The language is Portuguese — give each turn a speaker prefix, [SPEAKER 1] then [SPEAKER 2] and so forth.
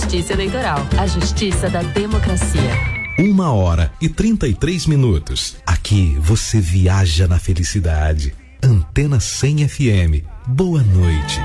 [SPEAKER 1] Justiça Eleitoral, a justiça da democracia.
[SPEAKER 2] 1h33. Aqui você viaja na felicidade. Antena 100 FM. Boa noite.